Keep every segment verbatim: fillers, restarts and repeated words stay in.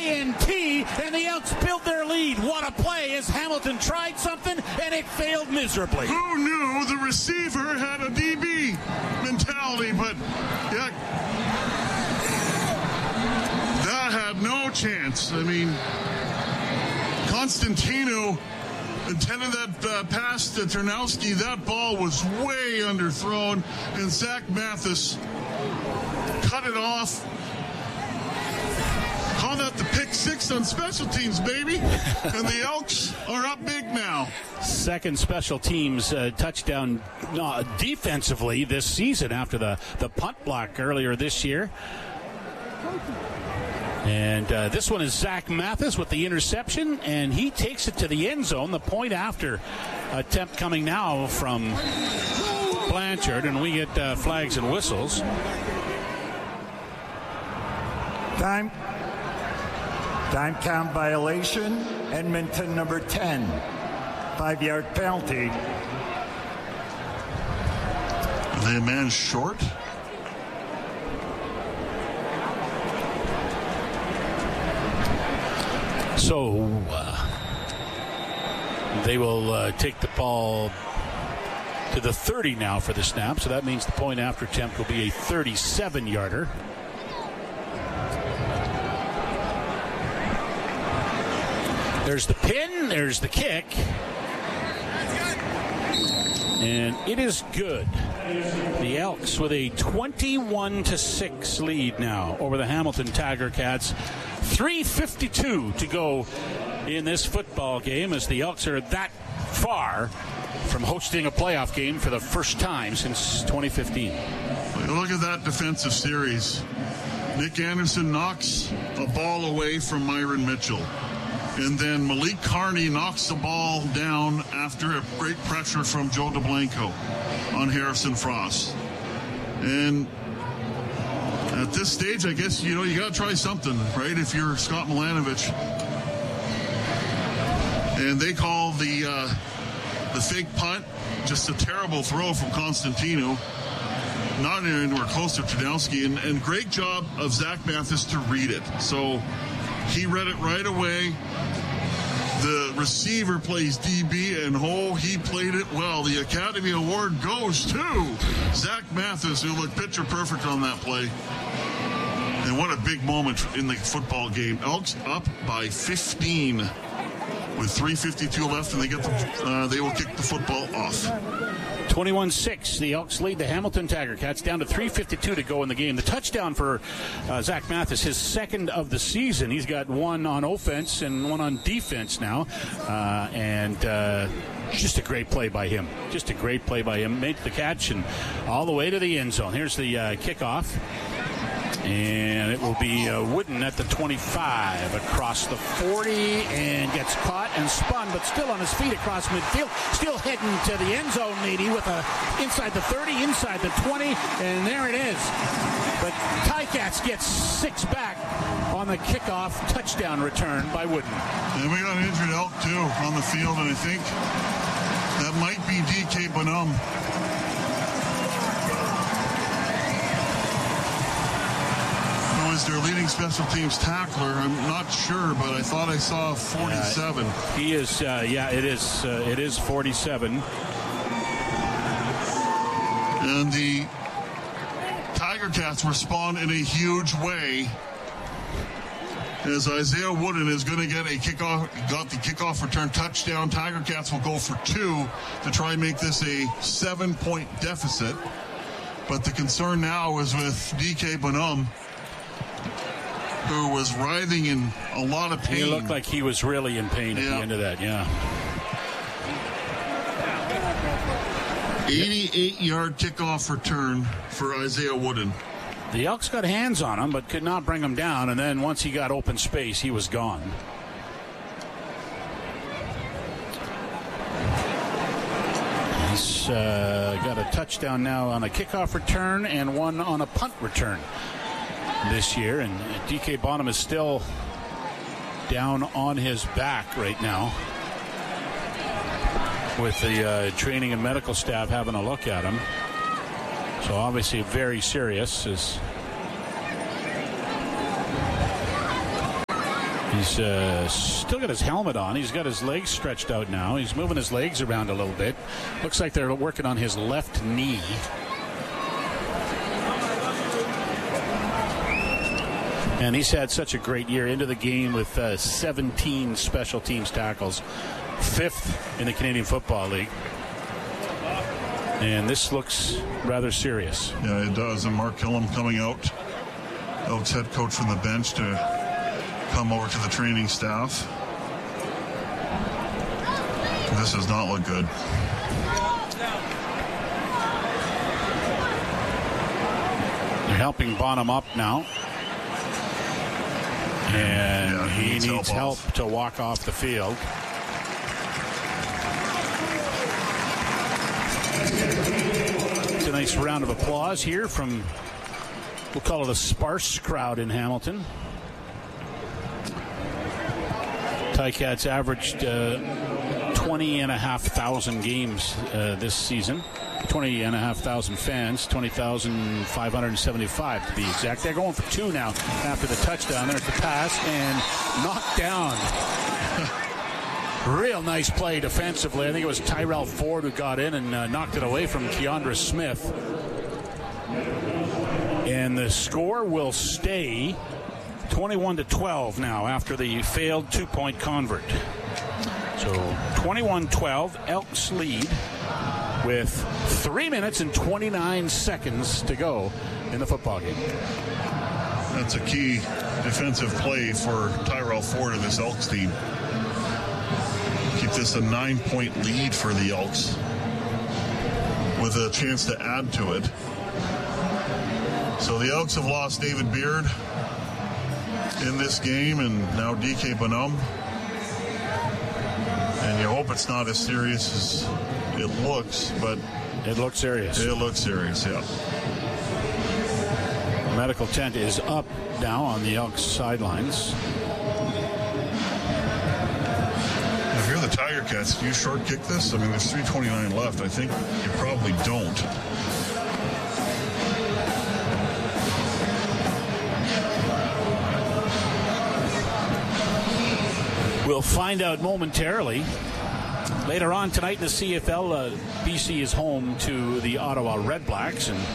N T, and the Elks built their lead. What a play as Hamilton tried something, and it failed miserably. Who knew the receiver had a D B mentality, but yeah, that had no chance. I mean, Constantino intended that uh, pass to Ternowski. That ball was way underthrown, and Zach Mathis cut it off. Call that the pick six on special teams, baby. And the Elks are up big now. Second special teams uh, touchdown uh, defensively this season after the, the punt block earlier this year. And uh, this one is Zach Mathis with the interception, and he takes it to the end zone. The point after attempt coming now from Blanchard, and we get uh, flags and whistles. Time. Time count violation. Edmonton number ten. Five-yard penalty. Are they a man short? So uh, they will uh, take the ball to the thirty now for the snap. So that means the point after attempt will be a thirty-seven yarder. There's the pin. There's the kick. And it is good. The Elks with a twenty-one to six lead now over the Hamilton Tiger Cats. three fifty-two to go in this football game as the Elks are that far from hosting a playoff game for the first time since twenty fifteen. Look at that defensive series. Nick Anderson knocks a ball away from Myron Mitchell. And then Malik Carney knocks the ball down after a great pressure from Joe DeBlanco on Harrison Frost. And at this stage, I guess, you know, you got to try something, right? If you're Scott Milanovich. And they call the uh, the fake punt just a terrible throw from Constantino. Not anywhere close to Ternowski. And, and great job of Zach Mathis to read it. So he read it right away. The receiver plays D B, and oh, he played it well. The Academy Award goes to Zach Mathis, who looked picture perfect on that play. And what a big moment in the football game. Elks up by fifteen with three fifty-two left, and they get the, uh, they will kick the football off. twenty-one six, the Elks lead the Hamilton Tiger Cats down to three fifty-two to go in the game. The touchdown for uh, Zach Mathis, his second of the season. He's got one on offense and one on defense now. Uh, and uh, just a great play by him. Just a great play by him. Made the catch and all the way to the end zone. Here's the uh, kickoff. And it will be uh, Wooden at the twenty-five across the forty and gets caught and spun, but still on his feet across midfield. Still heading to the end zone, Nady, with a inside the thirty, inside the twenty, and there it is. But Ticats gets six back on the kickoff touchdown return by Wooden. And we got an injured Elk, too, on the field, and I think that might be D K Bonhomme. Is their leading special teams tackler. I'm not sure, but I thought I saw forty-seven. Uh, he is, uh, yeah, it is, uh, it is forty-seven. And the Tiger Cats respond in a huge way as Isaiah Wooden is going to get a kickoff, got the kickoff return touchdown. Tiger Cats will go for two to try and make this a seven-point deficit. But the concern now is with D K Bonhomme, who was writhing in a lot of pain. He looked like he was really in pain at yeah. the end of that, yeah. eighty-eight-yard kickoff return for Isaiah Wooden. The Elks got hands on him, but could not bring him down, and then once he got open space, he was gone. He's uh, got a touchdown now on a kickoff return and one on a punt return this year, and D K Bonham is still down on his back right now with the uh, training and medical staff having a look at him. So obviously very serious. As He's uh, still got his helmet on. He's got his legs stretched out now. He's moving his legs around a little bit. Looks like they're working on his left knee. And he's had such a great year into the game with uh, seventeen special teams tackles, fifth in the Canadian Football League. And this looks rather serious. Yeah, it does. And Mark Killam coming out, Elks head coach from the bench, to come over to the training staff. This does not look good. They're helping Bonham up now. And yeah, he, he needs, needs help, help to walk off the field. It's a nice round of applause here from, we'll call it a sparse crowd in Hamilton. Ticats averaged uh, twenty and a half thousand games uh, this season. twenty and a half thousand fans, twenty thousand five hundred seventy-five to be exact. They're going for two now after the touchdown. There's the pass and knocked down. Real nice play defensively. I think it was Tyrell Ford who got in and uh, knocked it away from Keandra Smith. And the score will stay twenty-one to twelve now after the failed two-point convert. So twenty-one twelve, Elks lead with three minutes and twenty-nine seconds to go in the football game. That's a key defensive play for Tyrell Ford and this Elks team. Keep this a nine-point lead for the Elks with a chance to add to it. So the Elks have lost David Beard in this game, and now D K Bonham. And you hope it's not as serious as it looks, but it looks serious. It looks serious, yeah. The medical tent is up now on the Elks sidelines. If you're the Tiger Cats, do you short kick this? I mean, there's three twenty-nine left. I think you probably don't. We'll find out momentarily. Later on tonight in the C F L, uh, B C is home to the Ottawa Red Blacks, and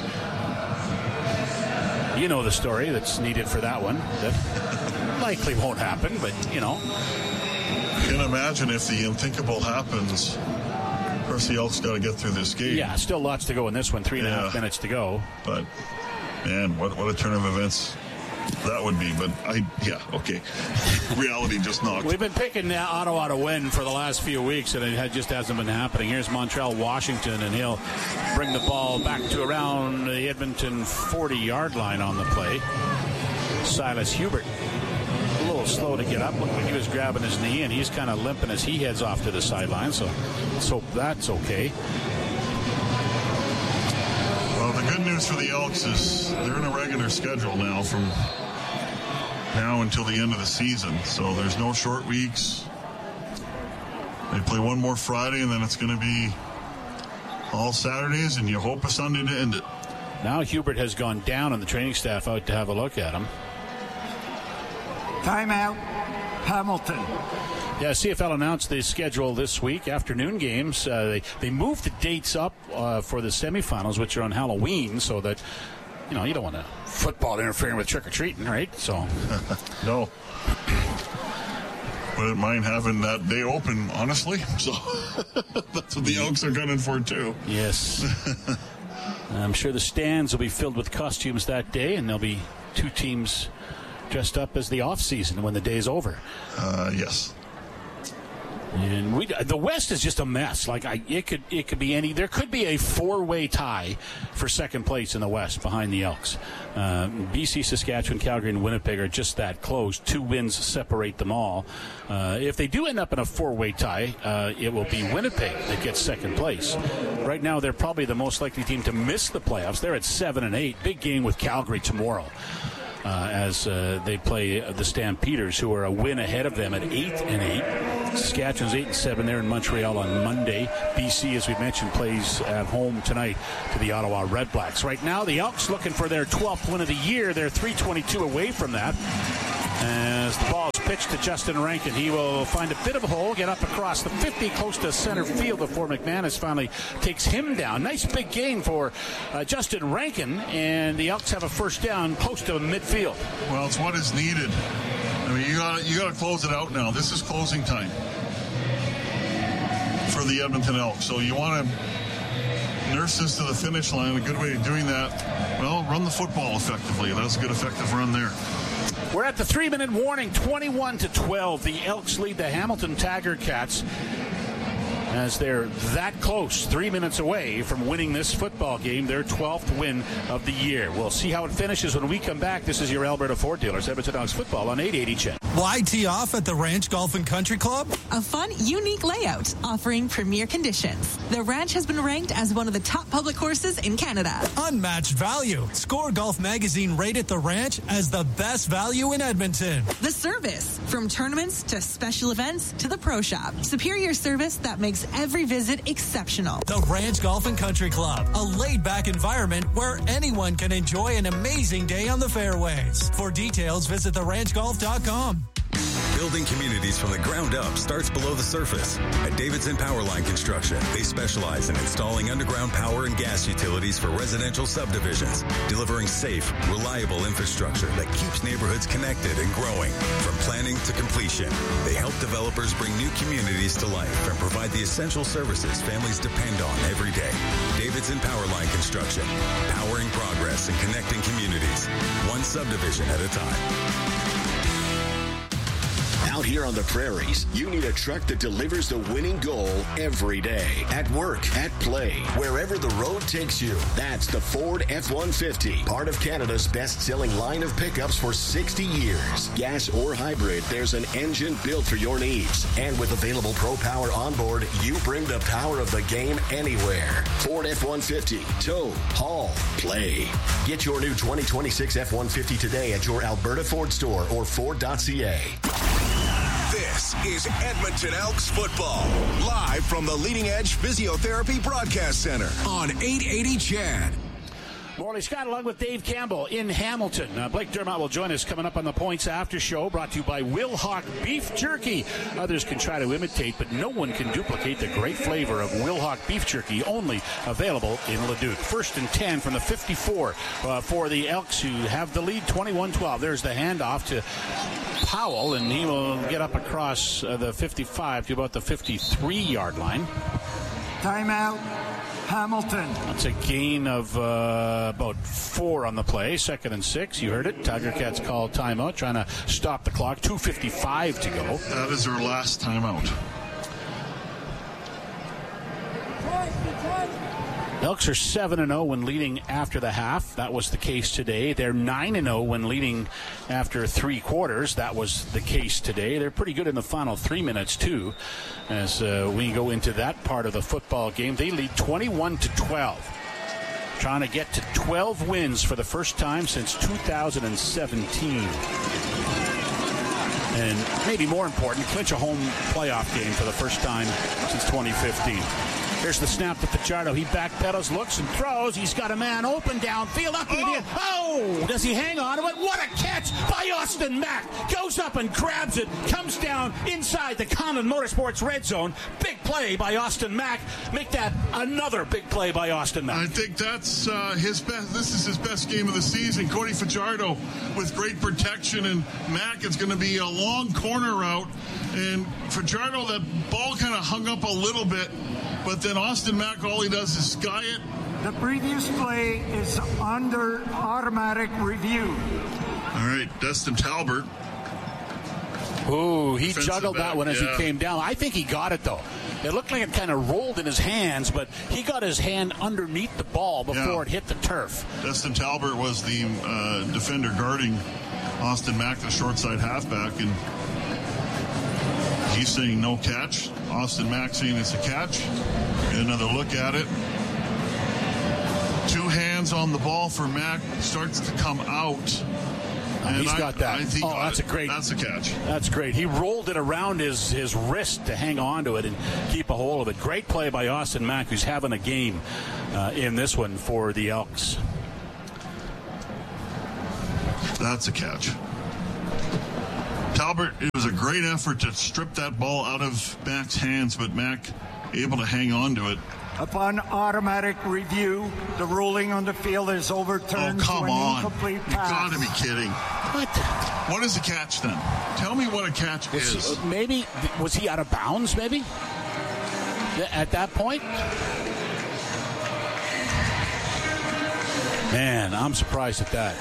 you know the story that's needed for that one. That likely won't happen, but, you know. You can imagine if the unthinkable happens. Of course, the Elks got to get through this game. Yeah, still lots to go in this one. Three and yeah. a half minutes to go. But, man, what, what a turn of events that would be. But, I yeah, okay. Reality just knocked. We've been picking Ottawa to win for the last few weeks, and it just hasn't been happening. Here's Montreal Washington, and he'll bring the ball back to around the Edmonton forty-yard line on the play. Silas Hubert, a little slow to get up. Looked like he was grabbing his knee, and he's kind of limping as he heads off to the sideline, so let's hope that's okay. Well, the good news for the Elks is they're in a regular schedule now from now until the end of the season. So there's no short weeks. They play one more Friday, and then it's going to be all Saturdays, and you hope a Sunday to end it. Now Hubert has gone down, and the training staff out to have a look at him. Timeout, Hamilton. Yeah, C F L announced the schedule this week. Afternoon games. Uh, they, they moved the dates up uh, for the semifinals, which are on Halloween, so that, you know, you don't want to football interfering with trick-or-treating, right? So, no. Wouldn't mind having that day open, honestly. So that's what the Elks are gunning for, too. Yes. I'm sure the stands will be filled with costumes that day, and there'll be two teams dressed up as the off-season when the day's over. Uh, yes. And we, the West is just a mess. Like I, it could, it could be any. There could be a four-way tie for second place in the West behind the Elks. Uh, B C, Saskatchewan, Calgary, and Winnipeg are just that close. Two wins separate them all. Uh, if they do end up in a four-way tie, uh, it will be Winnipeg that gets second place. Right now, they're probably the most likely team to miss the playoffs. They're at seven and eight. Big game with Calgary tomorrow. Uh, as uh, they play the Stampeders, who are a win ahead of them at eight and eight. Saskatchewan's eight and seven there in Montreal on Monday. B C, as we mentioned, plays at home tonight to the Ottawa Red Blacks. Right now, the Elks looking for their twelfth win of the year. They're three twenty-two away from that. As the ball is pitched pitch to Justin Rankin. He will find a bit of a hole, get up across the fifty, close to center field before McManus finally takes him down. Nice big gain for uh, Justin Rankin, and the Elks have a first down close to midfield. Well, it's what is needed. I mean, you got you got to close it out now. This is closing time for the Edmonton Elks. So you want to nurse this to the finish line. A good way of doing that, well, run the football effectively. That's a good effective run there. We're at the three-minute warning, twenty-one to twelve. The Elks lead the Hamilton Tiger Cats as they're that close, three minutes away from winning this football game, their twelfth win of the year. We'll see how it finishes when we come back. This is your Alberta Ford Dealers, Edmonton Elks football on eight eighty C H E N. Why tee off at the Ranch Golf and Country Club? A fun, unique layout offering premier conditions. The Ranch has been ranked as one of the top public courses in Canada. Unmatched value. Score Golf Magazine rated the Ranch as the best value in Edmonton. The service, from tournaments to special events to the pro shop. Superior service that makes every visit exceptional. The Ranch Golf and Country Club, a laid-back environment where anyone can enjoy an amazing day on the fairways. For details, visit the ranch golf dot com. Building communities from the ground up starts below the surface. At Davidson Powerline Construction, they specialize in installing underground power and gas utilities for residential subdivisions, delivering safe, reliable infrastructure that keeps neighborhoods connected and growing. From planning to completion, they help developers bring new communities to life and provide the essential services families depend on every day. Davidson Powerline Construction, powering progress and connecting communities, one subdivision at a time. Out here on the prairies, you need a truck that delivers the winning goal every day. At work, at play, wherever the road takes you. That's the Ford F one fifty, part of Canada's best-selling line of pickups for sixty years. Gas or hybrid, there's an engine built for your needs. And with available Pro Power onboard, you bring the power of the game anywhere. Ford F one fifty, tow, haul, play. Get your new twenty twenty-six F one fifty today at your Alberta Ford store or Ford dot C A. This is Edmonton Elks football, live from the Leading Edge Physiotherapy Broadcast Center on eight eighty C H E D. Morley Scott along with Dave Campbell in Hamilton. Uh, Blake Dermott will join us coming up on the Points After Show, brought to you by Wilhauk Beef Jerky. Others can try to imitate, but no one can duplicate the great flavor of Wilhauk Beef Jerky, only available in Leduc. First and ten from the fifty-four uh, for the Elks, who have the lead twenty-one twelve. There's the handoff to Powell, and he will get up across uh, the fifty-five to about the fifty-three-yard line. Timeout, Hamilton. That's a gain of uh, about four on the play. Second and six. You heard it. Tiger Cats call timeout, trying to stop the clock. two fifty-five to go. That is their last timeout. Elks are seven and oh when leading after the half. That was the case today. They're nine and oh when leading after three quarters. That was the case today. They're pretty good in the final three minutes, too, as uh, we go into that part of the football game. They lead twenty-one to twelve. Trying to get to twelve wins for the first time since two thousand seventeen. And maybe more important, clinch a home playoff game for the first time since twenty fifteen. Here's the snap to Fajardo. He backpedals, looks, and throws. He's got a man open downfield. Up in the end. Oh! Does he hang on to it? What a catch by Austin Mack. Goes up and grabs it. Comes down inside the Common Motorsports red zone. Big play by Austin Mack. Make that another big play by Austin Mack. I think that's uh, his best. This is his best game of the season. Cody Fajardo with great protection, and Mack is going to be a long corner route. And Fajardo, that ball kind of hung up a little bit, but then Austin Mack, all he does is sky it. The previous play is under automatic review. All right, Dustin Talbert. Ooh, he Defensive juggled back, that one as yeah. he came down. I think he got it, though. It looked like it kind of rolled in his hands, but he got his hand underneath the ball before Yeah. it hit the turf. Dustin Talbert was the uh, defender guarding Austin Mack, the short side halfback, and he's saying no catch. Austin Mack saying it's a catch. Get another look at it. Two hands on the ball for Mack. Starts to come out. And He's I, got that. I think Oh, that's a great- That's a catch. That's great. He rolled it around his, his wrist to hang on to it and keep a hold of it. Great play by Austin Mack, who's having a game uh, in this one for the Elks. That's a catch. Talbot, it was a great effort to strip that ball out of Mac's hands, but Mac able to hang on to it. Upon automatic review, the ruling on the field is overturned. Oh, come to an on. incomplete You pass. got to be kidding. What? What is the catch then? Tell me what a catch Was is. he, maybe, was he out of bounds, maybe? At that point? Man, I'm surprised at that.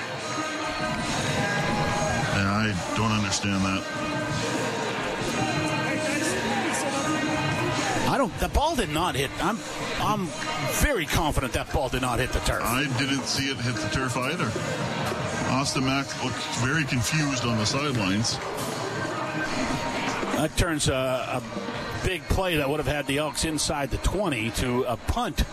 Yeah, I don't understand that. I don't. The ball did not hit. I'm. I'm very confident that ball did not hit the turf. I didn't see it hit the turf either. Austin Mack looked very confused on the sidelines. That turns a, a big play that would have had the Elks inside the twenty to a punt.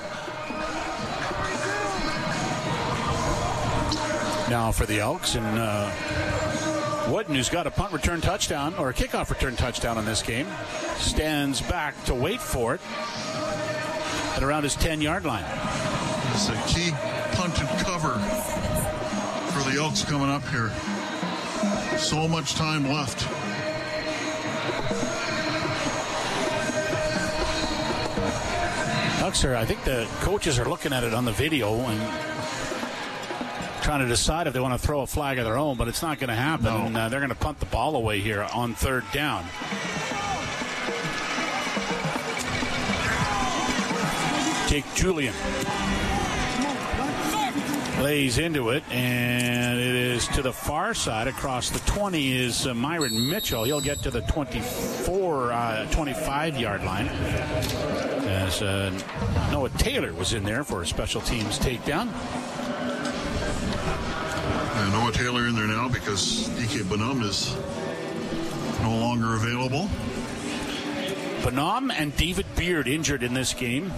Now for the Elks, and uh, Wooden, who's got a punt return touchdown or a kickoff return touchdown in this game, stands back to wait for it at around his ten-yard line. It's a key punt and cover for the Elks coming up here. So much time left. Elks are, I think the coaches are looking at it on the video and trying to decide if they want to throw a flag of their own, but it's not going to happen. No. And, uh, they're going to punt the ball away here on third down. Jake Julian lays into it, and it is to the far side. Across the twenty is uh, Myron Mitchell. He'll get to the twenty-four, uh, twenty-five-yard line. As uh, Noah Taylor was in there for a special teams takedown. And Noah Taylor in there now because D K Bonham is no longer available. Bonham and David Beard injured in this game.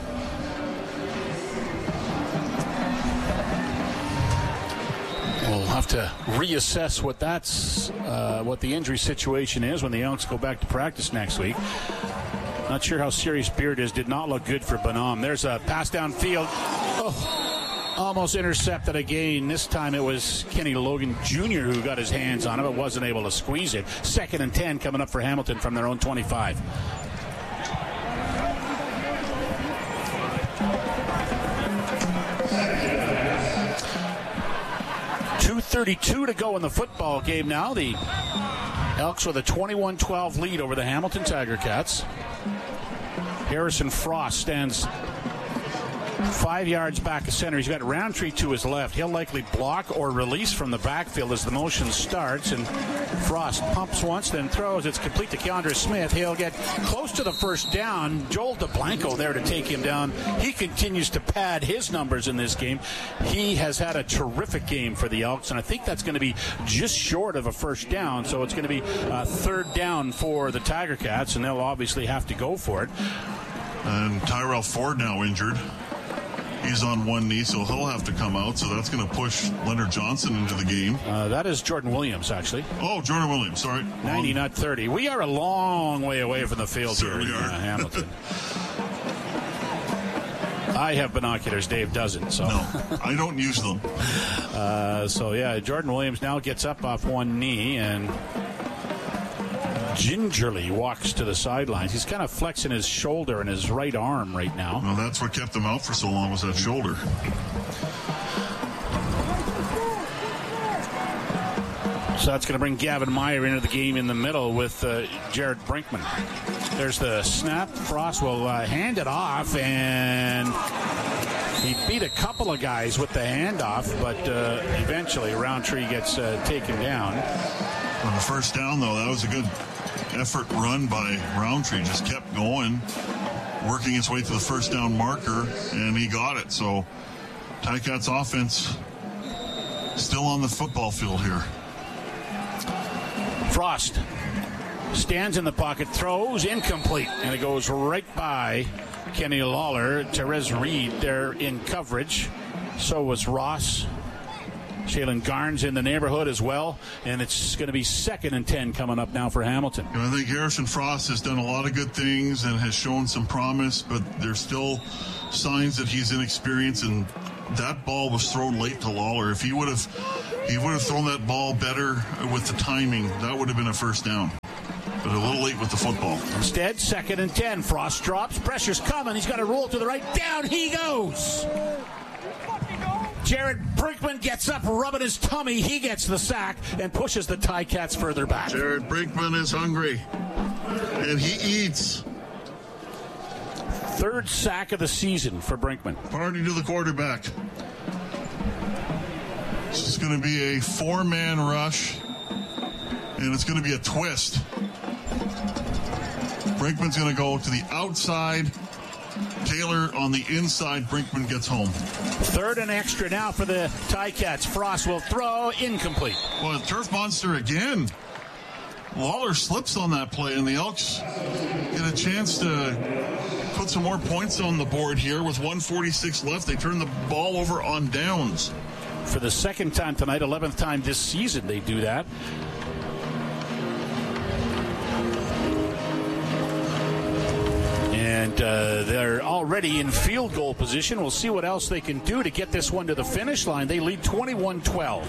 We'll have to reassess what that's uh, what the injury situation is when the Elks go back to practice next week. Not sure how serious Beard is. Did not look good for Bonham. There's a pass downfield. Oh, almost intercepted again. This time it was Kenny Logan Junior who got his hands on it, but wasn't able to squeeze it. Second and ten coming up for Hamilton from their own twenty-five. two thirty-two to go in the football game now. The Elks with a twenty-one twelve lead over the Hamilton Tiger Cats. Harrison Frost stands five yards back of center. He's got Roundtree to his left. He'll likely block or release from the backfield as the motion starts. And Frost pumps once, then throws. It's complete to Keandre Smith. He'll get close to the first down. Joel DeBlanco there to take him down. He continues to pad his numbers in this game. He has had a terrific game for the Elks, and I think that's going to be just short of a first down. So it's going to be a third down for the Tiger Cats, and they'll obviously have to go for it. And Tyrell Ford now injured. He's on one knee, so he'll have to come out. So that's going to push Leonard Johnson into the game. Uh, that is Jordan Williams, actually. Oh, Jordan Williams, sorry. ninety, Long. not thirty. We are a long way away from the field Sure here in we are. uh, Hamilton. I have binoculars. Dave doesn't. So No, I don't use them. uh, so, yeah, Jordan Williams now gets up off one knee and gingerly walks to the sidelines. He's kind of flexing his shoulder and his right arm right now. Well, that's what kept him out for so long, was that shoulder. So that's going to bring Gavin Meyer into the game in the middle with uh, Jared Brinkman. There's the snap. Frost will uh, hand it off, and he beat a couple of guys with the handoff, but uh, eventually Roundtree gets uh, taken down. On the first down, though, that was a good effort run by Roundtree. Just kept going, working its way to the first down marker, and he got it. So Ticats offense still on the football field here. Frost stands in the pocket, throws, incomplete, and it goes right by Kenny Lawler. Therese Reed there in coverage. So was Ross. Shaylin Garnes in the neighborhood as well, and it's going to be second and ten coming up now for Hamilton. You know, I think Harrison Frost has done a lot of good things and has shown some promise, but there's still signs that he's inexperienced, and that ball was thrown late to Lawler. If he would have he would have thrown that ball better with the timing. That would have been a first down. But a little late with the football. Instead, second and ten. Frost drops. Pressure's coming. He's got to roll to the right. Down he goes. Jared Brinkman gets up, rubbing his tummy. He gets the sack and pushes the Ticats further back. Jared Brinkman is hungry. And he eats. Third sack of the season for Brinkman. Party to the quarterback. This is going to be a four-man rush. And it's going to be a twist. Brinkman's going to go to the outside. Taylor on the inside. Brinkman gets home. Third and extra now for the Ticats. Frost will throw. Incomplete. Well, turf monster again. Lawler slips on that play, and the Elks get a chance to put some more points on the board here with one forty-six left. They turn the ball over on downs. For the second time tonight, eleventh time this season they do that. And uh, they're already in field goal position. We'll see what else they can do to get this one to the finish line. They lead twenty-one twelve.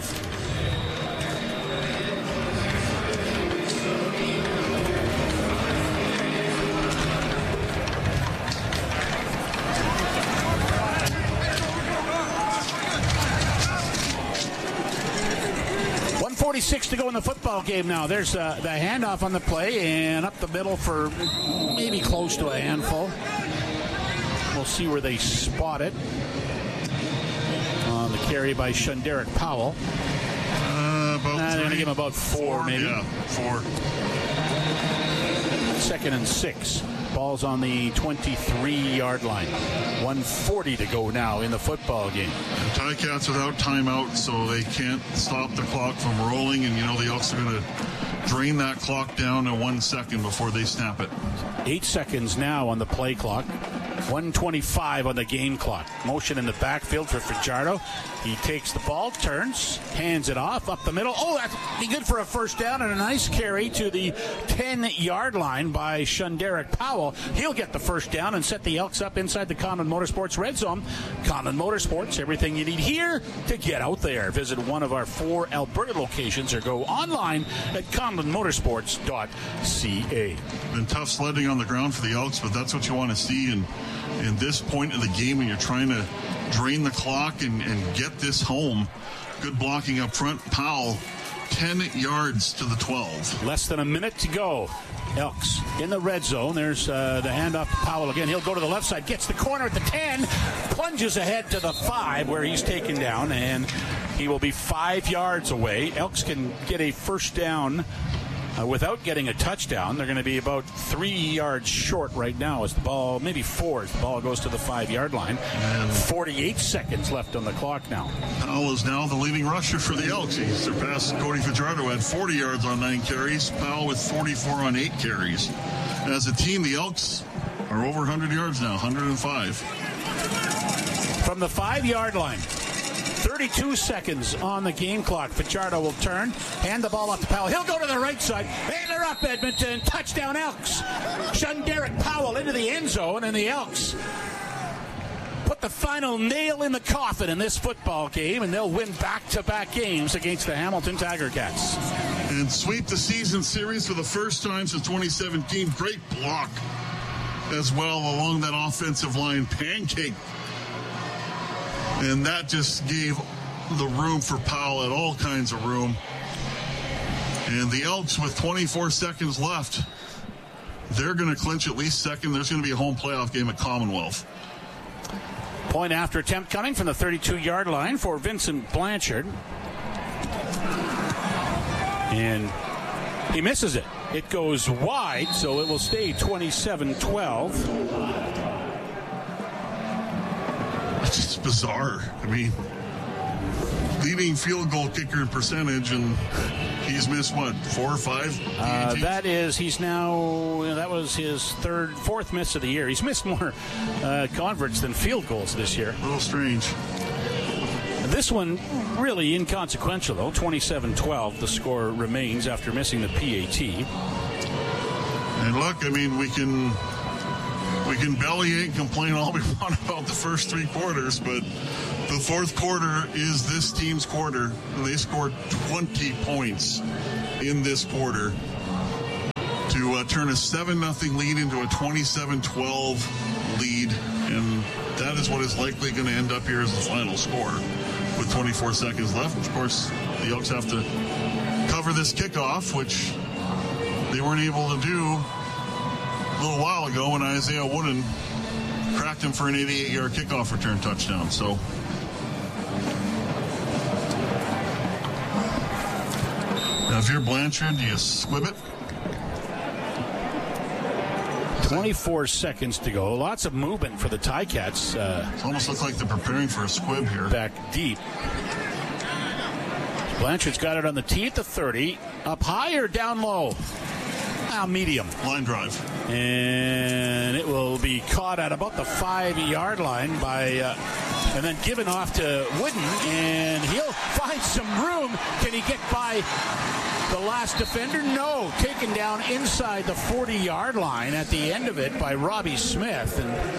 one forty-six to go in the football game now. There's uh, the handoff on the play, and up the middle for maybe close to a handful. We'll see where they spot it. On the carry by Shunderick Powell. Uh, about uh, they're going to give him about four, four maybe. Yeah, four. Second and six. Ball's on the twenty-three-yard line. one forty to go now in the football game. And Ticats without timeout, so they can't stop the clock from rolling. And, you know, the Elks are going to drain that clock down to one second before they snap it. Eight seconds now on the play clock. one twenty-five on the game clock. Motion in the backfield for Fajardo. He takes the ball, turns, hands it off up the middle. Oh, that's be good for a first down and a nice carry to the ten-yard line by Shunderick Powell. He'll get the first down and set the Elks up inside the Common Motorsports red zone. Common Motorsports, everything you need here to get out there. Visit one of our four Alberta locations or go online at common motorsports dot c a. Been tough sledding on the ground for the Elks, but that's what you want to see in, in this point of the game when you're trying to drain the clock and, and get this home. Good blocking up front. Powell, ten yards to the twelve. Less than a minute to go. Elks in the red zone. There's uh, the handoff to Powell again. He'll go to the left side, gets the corner at the ten, plunges ahead to the five where he's taken down, and he will be five yards away. Elks can get a first down Uh, without getting a touchdown. They're going to be about three yards short right now as the ball, maybe four, as the ball goes to the five-yard line. And forty-eight seconds left on the clock now. Powell is now the leading rusher for the Elks. He surpassed Cody Fajardo at forty yards on nine carries. Powell with forty-four on eight carries. As a team, the Elks are over one hundred yards now, one hundred five. From the five-yard line. thirty-two seconds on the game clock. Fajardo will turn, hand the ball off to Powell. He'll go to the right side. Hey, they're up, Edmonton. Touchdown, Elks. Shunderick Powell into the end zone, and the Elks put the final nail in the coffin in this football game, and they'll win back-to-back games against the Hamilton Tiger Cats. And sweep the season series for the first time since twenty seventeen. Great block as well along that offensive line. Pancake. And that just gave the room for Powell at all kinds of room. And the Elks with twenty-four seconds left, they're going to clinch at least second. There's going to be a home playoff game at Commonwealth. Point after attempt coming from the thirty-two-yard line for Vincent Blanchard. And he misses it. It goes wide, so it will stay twenty-seven twelve. It's just bizarre. I mean, leading field goal kicker in percentage, and he's missed, what, four or five? Uh, that is, he's now, that was his third, fourth miss of the year. He's missed more uh, converts than field goals this year. A little strange. This one really inconsequential, though. twenty-seven twelve, the score remains after missing the P A T. And look, I mean, we can we can bellyache and complain all we want about the first three quarters, but the fourth quarter is this team's quarter, and they scored twenty points in this quarter to uh, turn a seven nothing lead into a twenty-seven twelve lead, and that is what is likely going to end up here as the final score with twenty-four seconds left. Of course, the Elks have to cover this kickoff, which they weren't able to do a little while ago when Isaiah Wooden cracked him for an eighty-eight-yard kickoff return touchdown. So now if you're Blanchard, do you squib it? twenty-four seconds to go. Lots of movement for the Ticats. Uh, it almost looks like they're preparing for a squib here. Back deep. Blanchard's got it on the tee at the thirty. Up high or down low? Now medium. Line drive. And it will be caught at about the five-yard line by, uh, and then given off to Wooden, and he'll find some room. Can he get by the last defender? No. Taken down inside the forty-yard line at the end of it by Robbie Smith.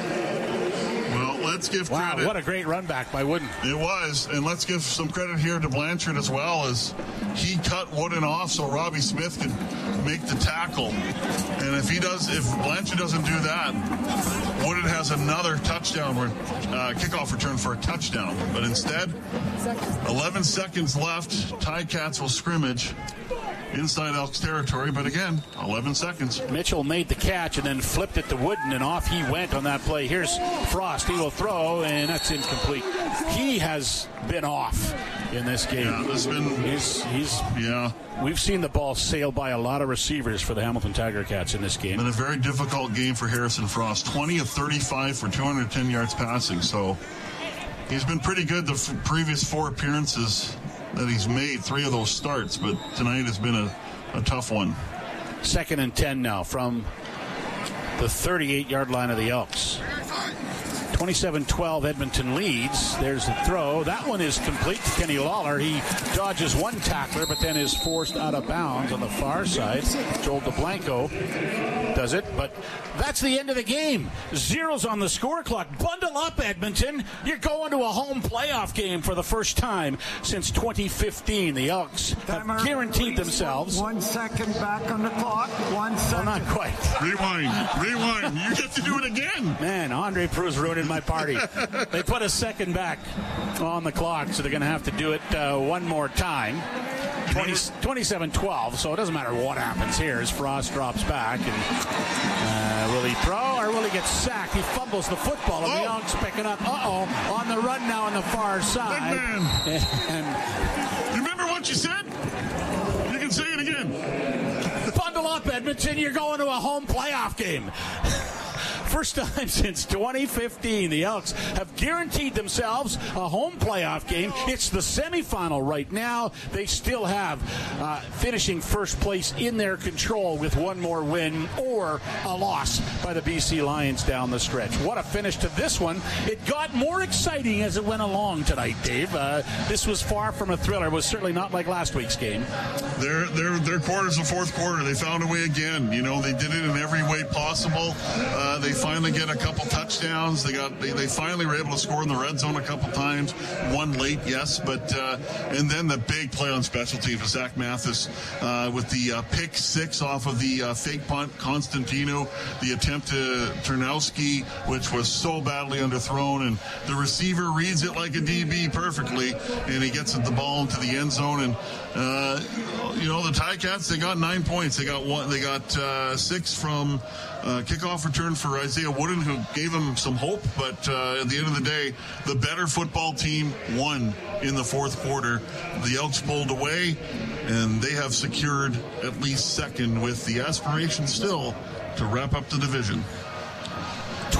And well, let's give wow, credit. What a great run back by Wooden. It was. And let's give some credit here to Blanchard as well, as he cut Wooden off so Robbie Smith could make the tackle. And if he does, if Blanchard doesn't do that, Wooden has another touchdown, uh, kickoff return for a touchdown. But instead, eleven seconds left. Ticats will scrimmage inside Elks territory, but again, eleven seconds. Mitchell made the catch and then flipped it to Wooden, and off he went on that play. Here's Frost. He will throw, and that's incomplete. He has been off in this game. Yeah, there's been, he's, he's, yeah. We've seen the ball sail by a lot of receivers for the Hamilton Tiger Cats in this game. Been a very difficult game for Harrison Frost. twenty of thirty-five for two hundred ten yards passing, so he's been pretty good the f- previous four appearances that he's made, three of those starts, but tonight has been a, a tough one. Second and ten now from the thirty-eight-yard line of the Elks. twenty-seven twelve Edmonton leads. There's the throw. That one is complete to Kenny Lawler. He dodges one tackler, but then is forced out of bounds on the far side. Joel DeBlanco does it, but that's the end of the game. Zeros on the score clock. Bundle up, Edmonton. You're going to a home playoff game for the first time since twenty fifteen. The Elks have guaranteed themselves. One second back on the clock. One second. Well, not quite. Rewind. Rewind. You get to do it again. Man, Andre Proulx ruined my party. They put a second back on the clock, so they're going to have to do it uh, one more time. twenty-seven twelve, so it doesn't matter what happens here as Frost drops back. And uh, will he throw or will he get sacked? He fumbles the football, and oh. the Elks pick it up. Uh-oh, on the run now on the far side. Big man. And, you remember what you said? You can say it again. Bundle up, Edmonton. You're going to a home playoff game. First time since twenty fifteen, the Elks have guaranteed themselves a home playoff game. It's the semifinal right now. They still have uh, finishing first place in their control with one more win or a loss by the B C Lions down the stretch. What a finish to this one. It got more exciting as it went along tonight, Dave. Uh, this was far from a thriller. It was certainly not like last week's game. Their, their, their quarter's the fourth quarter. They found a way again. You know, they did it in every way possible. Uh, they finally get a couple touchdowns. They got they, they finally were able to score in the red zone a couple times. One late, yes, but uh, and then the big play on special teams with Zach Mathis uh, with the uh, pick six off of the uh, fake punt. Constantino, the attempt to Turnowski, which was so badly underthrown, and the receiver reads it like a D B perfectly, and he gets the ball into the end zone. And uh, you know, the Ticats, they got nine points. They got one. They got uh, six from uh, kickoff return for Isaiah Wooden, who gave him some hope. But uh, at the end of the day, the better football team won in the fourth quarter. The Elks pulled away, and they have secured at least second with the aspiration still to wrap up the division.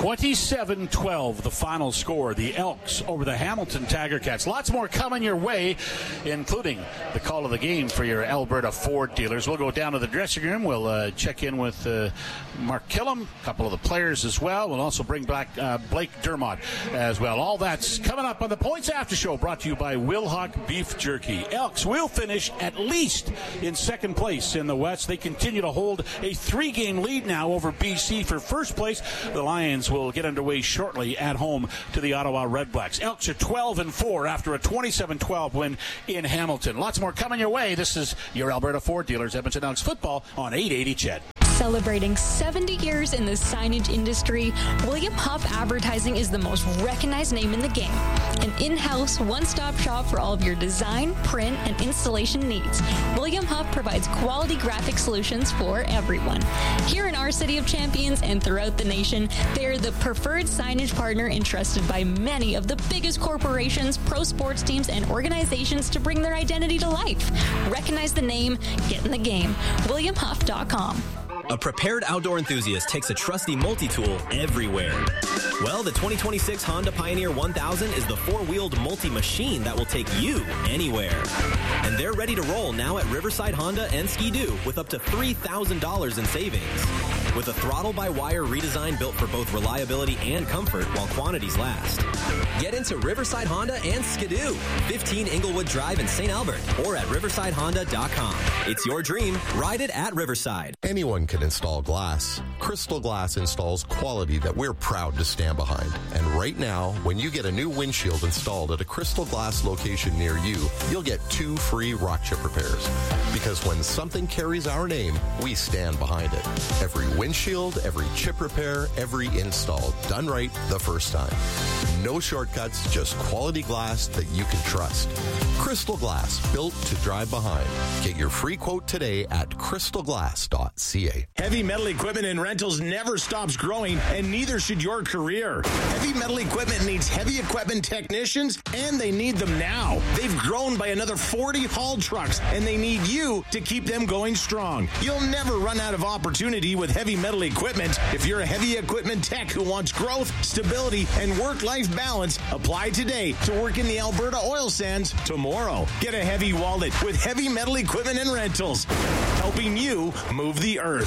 twenty-seven twelve, the final score. The Elks over the Hamilton Tiger Cats. Lots more coming your way, including the call of the game for your Alberta Ford dealers. We'll go down to the dressing room. We'll uh, check in with uh, Mark Killam, a couple of the players as well. We'll also bring back uh, Blake Dermott as well. All that's coming up on the Points After Show, brought to you by Wilhauk Beef Jerky. Elks will finish at least in second place in the West. They continue to hold a three-game lead now over B C for first place. The Lions will get underway shortly at home to the Ottawa Redblacks. Elks are twelve and four after a twenty-seven twelve win in Hamilton. Lots more coming your way. This is your Alberta Ford dealers, Edmonton Elks football on eight eighty C H E D. Celebrating seventy years in the signage industry, William Huff Advertising is the most recognized name in the game. An in-house, one-stop shop for all of your design, print, and installation needs. William Huff provides quality graphic solutions for everyone. Here in our City of Champions and throughout the nation, they are the preferred signage partner entrusted by many of the biggest corporations, pro sports teams, and organizations to bring their identity to life. Recognize the name, get in the game. william huff dot com. A prepared outdoor enthusiast takes a trusty multi-tool everywhere. Well, the twenty twenty-six Honda Pioneer one thousand is the four-wheeled multi-machine that will take you anywhere. And they're ready to roll now at Riverside Honda and Ski-Doo with up to three thousand dollars in savings. With a throttle-by-wire redesign built for both reliability and comfort while quantities last. Get into Riverside Honda and Ski-Doo, fifteen Inglewood Drive in Saint Albert, or at riverside honda dot com. It's your dream. Ride it at Riverside. Anyone can install glass. Crystal Glass installs quality that we're proud to stand behind. And right now, when you get a new windshield installed at a Crystal Glass location near you, you'll get two free rock chip repairs. Because when something carries our name, we stand behind it. Every windshield, every chip repair, every install, done right the first time. No shortcuts, just quality glass that you can trust. Crystal Glass, built to drive behind. Get your free quote today at crystal glass dot c a. Heavy metal equipment and rentals never stops growing, and neither should your career. Heavy metal equipment needs heavy equipment technicians, and they need them now. They've grown by another forty haul trucks, and they need you to keep them going strong. You'll never run out of opportunity with heavy metal equipment. If you're a heavy equipment tech who wants growth, stability, and work-life balance, apply today to work in the Alberta oil sands tomorrow. Get a heavy wallet with heavy metal equipment and rentals, helping you move the earth.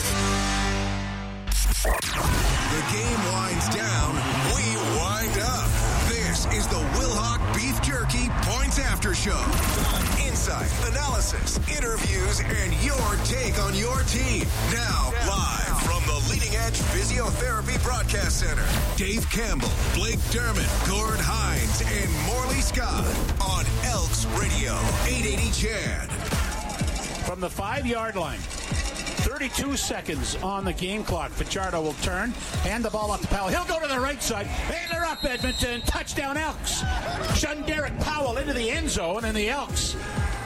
The game winds down, we wind up. This is the Wilhauk Beef Jerky Points After Show. Insight, analysis, interviews, and your take on your team. Now, live from the Leading Edge Physiotherapy Broadcast Center, Dave Campbell, Blake Dermott, Gord Hines, and Morley Scott on Elks Radio, eight eighty C H E D. From the five-yard line, thirty-two seconds on the game clock. Fajardo will turn, hand the ball off to Powell. He'll go to the right side. Baylor up, Edmonton. Touchdown, Elks. Shun Derek Powell into the end zone, and the Elks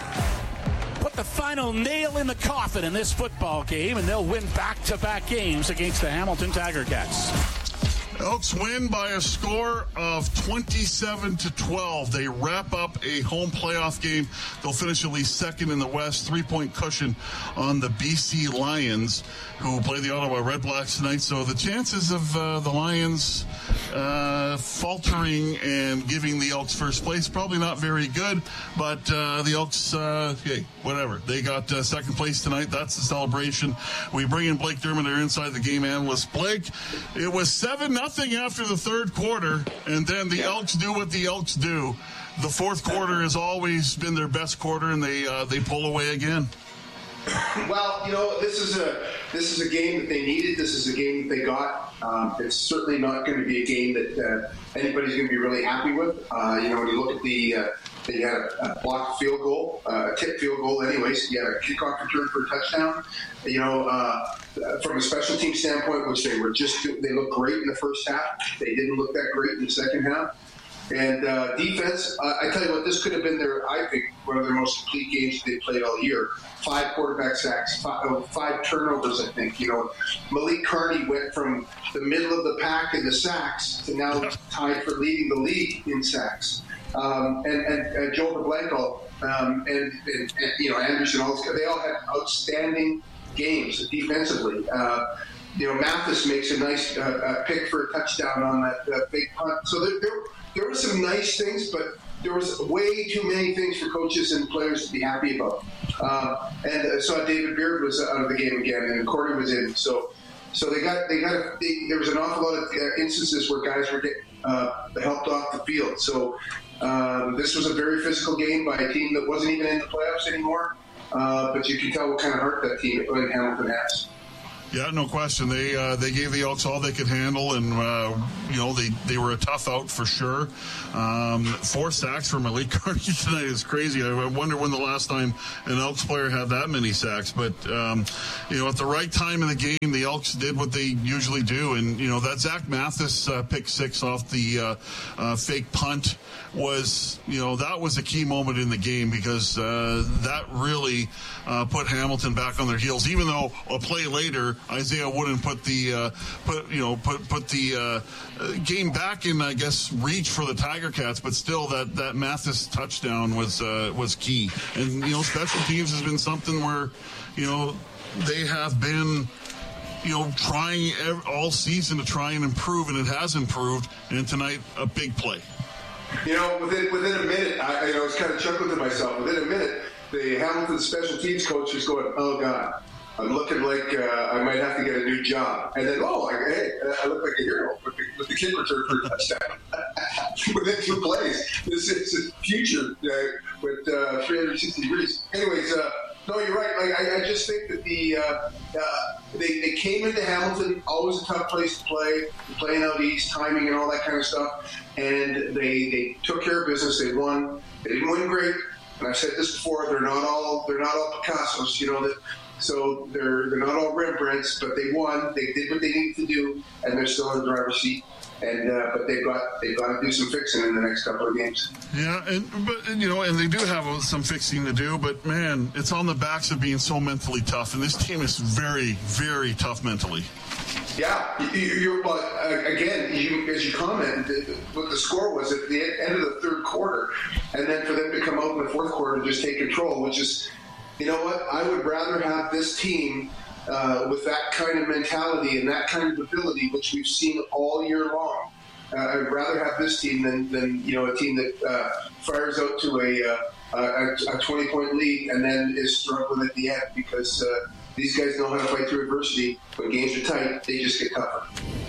put the final nail in the coffin in this football game, and they'll win back-to-back games against the Hamilton Tiger Cats. Elks win by a score of twenty-seven to twelve. They wrap up a home playoff game. They'll finish at least second in the West. Three-point cushion on the B C Lions, who play the Ottawa Redblacks tonight. So the chances of uh, the Lions uh, faltering and giving the Elks first place, probably not very good. But uh, the Elks, uh, hey, whatever. They got uh, second place tonight. That's the celebration. We bring in Blake Dermott, our inside the game analyst. Blake, it was seven nothing after the third quarter, and then the Elks do what the Elks do. The fourth quarter has always been their best quarter, and they uh, they pull away again. Well, you know, this is a this is a game that they needed. This is a game that they got. Um, it's certainly not going to be a game that uh, anybody's going to be really happy with. Uh, you know, when you look at the uh, you had a, a blocked field goal, uh, a tip field goal anyways. You had a kickoff return for a touchdown. You know, uh, from a special team standpoint, which they were just they looked great in the first half. They didn't look that great in the second half. And uh, defense, uh, I tell you what, this could have been their, I think, one of their most complete games they played all year. Five quarterback sacks, five, oh, five turnovers, I think. You know, Malik Carney went from the middle of the pack in the sacks to now tied for leading the league in sacks. Um, and, and uh, Joe DeBlanco um, and, and, and, you know, Anderson, all these guys, they all had outstanding games defensively. Uh, you know, Mathis makes a nice uh, uh, pick for a touchdown on that uh, big punt. So there, there, there were some nice things, but there was way too many things for coaches and players to be happy about. Uh, and I saw David Beard was out of the game again, and Corey was in. So, so they got they got a, they, there was an awful lot of uh, instances where guys were getting uh, helped off the field. So um, this was a very physical game by a team that wasn't even in the playoffs anymore. Uh, but you can tell what kind of heart that team in Hamilton has. Yeah, no question. They uh, they gave the Elks all they could handle, and uh, you know they, they were a tough out for sure. Um, four sacks for Malik Carney tonight is crazy. I wonder when the last time an Elks player had that many sacks. But um, you know, at the right time in the game, the Elks did what they usually do, and you know that Zach Mathis uh, pick six off the uh, uh, fake punt was you know that was a key moment in the game because uh, that really uh, put Hamilton back on their heels. Even though a play later, Isaiah Wooden put the uh, put you know put put the uh, game back in I guess reach for the Tiger Cats, but still that, that Mathis touchdown was uh, was key. And you know special teams has been something where you know they have been you know trying ev- all season to try and improve, and it has improved. And tonight a big play. You know within within a minute, I you know I was kind of chuckling to myself. Within a minute, the Hamilton special teams coach was going, "Oh God, I'm looking like uh, I might have to get a new job." And then, oh, I, hey, I look like a hero with the, with the kick return for a touchdown within two plays. This is future uh, with uh, three hundred sixty degrees. Anyways, uh, no, you're right. Like, I, I just think that the uh, uh, they, they came into Hamilton, always a tough place to play, playing out east, timing and all that kind of stuff. And they, they took care of business. They won. They didn't win great. And I've said this before. They're not all they're not all Picassos. You know that. So they're they're not all Rembrandts, but they won. They did what they needed to do, and they're still in the driver's seat. And uh, but they've got they've got to do some fixing in the next couple of games. Yeah, and but you know, and they do have some fixing to do. But man, it's on the backs of being so mentally tough, and this team is very, very tough mentally. Yeah, you, you're but uh, again, you, as you commented, what the score was at the end of the third quarter, and then for them to come out in the fourth quarter and just take control, which is. You know what? I would rather have this team uh, with that kind of mentality and that kind of ability, which we've seen all year long. Uh, I'd rather have this team than, than you know a team that uh, fires out to a, uh, a a twenty-point lead and then is struggling at the end because uh, these guys know how to fight through adversity. When games are tight, they just get tougher.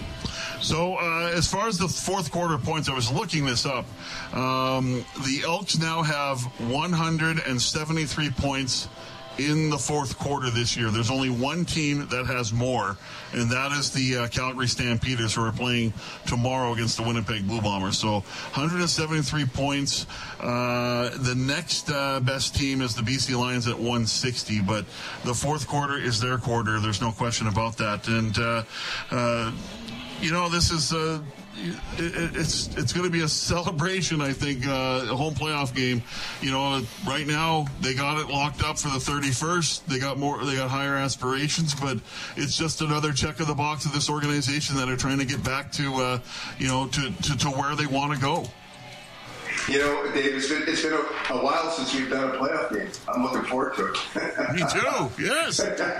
So uh, as far as the fourth quarter points, I was looking this up. Um, the Elks now have one hundred seventy-three points in the fourth quarter this year. There's only one team that has more, and that is the uh, Calgary Stampeders, who are playing tomorrow against the Winnipeg Blue Bombers. So one hundred seventy-three points. Uh, the next uh, best team is the B C Lions at one sixty, but the fourth quarter is their quarter. There's no question about that. And uh, uh, you know, this is uh, it, it's it's going to be a celebration, I think, uh, a home playoff game. You know, right now they got it locked up for the thirty-first. They got more, they got higher aspirations, but it's just another check of the box of this organization that are trying to get back to, uh, you know, to, to, to where they want to go. You know, Dave, it's been, it's been a, a while since we've done a playoff game. I'm looking forward to it. Me too, yes.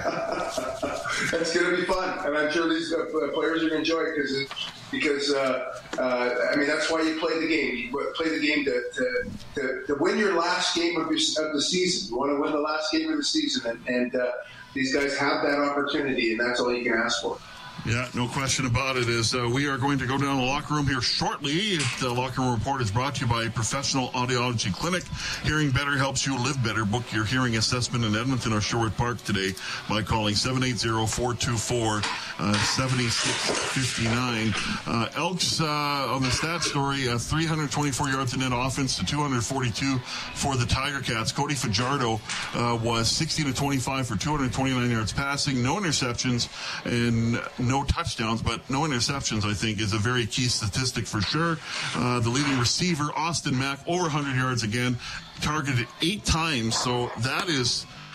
It's going to be fun, and I'm sure these uh, players are going to enjoy it because, because uh, uh, I mean, that's why you play the game. You play the game to, to, to, to win your last game of, your, of the season. You want to win the last game of the season, and, and uh, these guys have that opportunity, and that's all you can ask for. Yeah, no question about it. Is uh, we are going to go down to the locker room here shortly. The Locker Room Report is brought to you by Professional Audiology Clinic. Hearing better helps you live better. Book your hearing assessment in Edmonton or Sherwood Park today by calling seven eight zero, four two four, seven six five nine. Uh, Elks uh, on the stat story, uh, three hundred twenty-four yards in net offense to two hundred forty-two for the Tiger Cats. Cody Fajardo uh, was sixteen to twenty-five for two hundred twenty-nine yards passing, no interceptions, and no touchdowns, but no interceptions, I think, is a very key statistic for sure. Uh, the leading receiver, Austin Mack, over one hundred yards again, targeted eight times. So that is